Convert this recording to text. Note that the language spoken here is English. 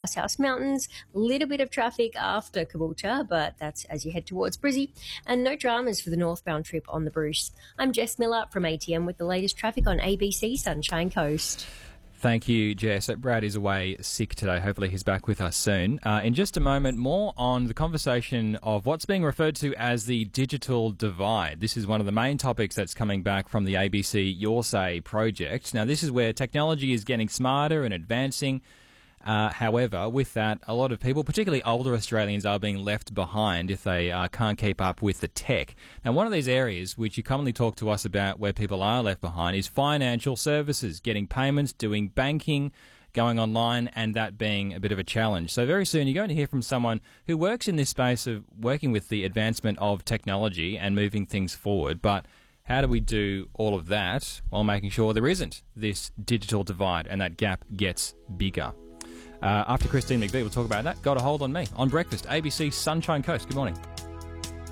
House Mountains. A little bit of traffic after Caboolture, but that's as you head towards Brizzy. And no dramas for the northbound trip on the Bruce. I'm Jess Miller from ATM with the latest traffic on ABC Sunshine Coast. Thank you, Jess. Brad is away sick today. Hopefully he's back with us soon. In just a moment, more on the conversation of what's being referred to as the digital divide. This is one of the main topics that's coming back from the ABC Your Say project. Now, this is where technology is getting smarter and advancing. However, with that, a lot of people, particularly older Australians, are being left behind if they can't keep up with the tech. Now, one of these areas which you commonly talk to us about where people are left behind is financial services, getting payments, doing banking, going online, and that being a bit of a challenge. So very soon you're going to hear from someone who works in this space of working with the advancement of technology and moving things forward. But how do we do all of that while making sure there isn't this digital divide and that gap gets bigger? After Christine McVie, we'll talk about that. Got a Hold on Me on Breakfast, ABC Sunshine Coast. Good morning.